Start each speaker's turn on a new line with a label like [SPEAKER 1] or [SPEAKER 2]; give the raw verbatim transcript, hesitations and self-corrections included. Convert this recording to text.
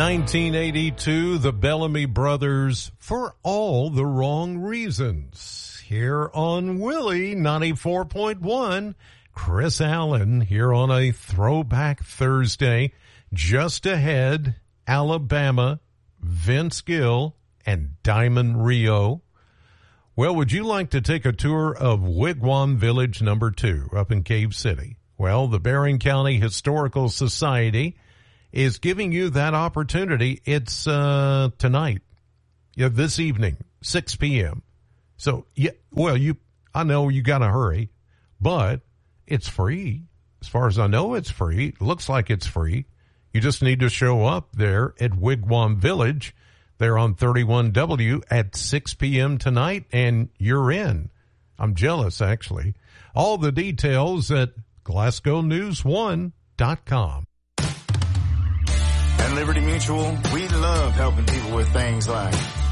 [SPEAKER 1] nineteen eighty-two, the Bellamy Brothers, For All the Wrong Reasons. Here on Willie ninety-four point one, Chris Allen here on a Throwback Thursday. Just ahead, Alabama, Vince Gill, and Diamond Rio. Well, would you like to take a tour of Wigwam Village number two up in Cave City? Well, the Barron County Historical Society is giving you that opportunity. It's uh tonight, yeah, this evening, six p.m. So, yeah, well, you, I know you got to hurry, but it's free. As far as I know, it's free. It looks like it's free. You just need to show up there at Wigwam Village. They're on thirty-one W at six p.m. tonight, and you're in. I'm jealous, actually. All the details at Glasgow News one dot com.
[SPEAKER 2] At Liberty Mutual, we love helping people with things like